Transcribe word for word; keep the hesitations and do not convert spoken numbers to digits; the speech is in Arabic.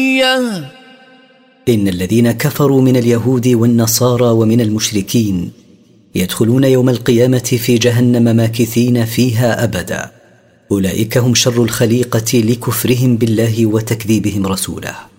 إن الذين كفروا من اليهود والنصارى ومن المشركين يدخلون يوم القيامة في جهنم ماكثين فيها أبدا. أولئك هم شر الخليقة لكفرهم بالله وتكذيبهم رسوله.